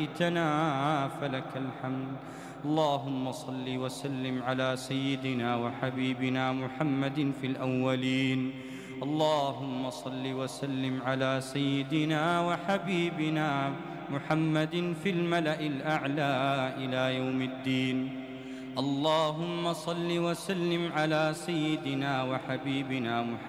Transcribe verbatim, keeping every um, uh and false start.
هديتنا فلك الحمد. اللهم صل وسلم على سيدنا وحبيبنا محمد في الأولين. اللهم صل وسلم على سيدنا وحبيبنا محمد في الملأ الأعلى إلى يوم الدين. اللهم صل وسلم على سيدنا وحبيبنا محمد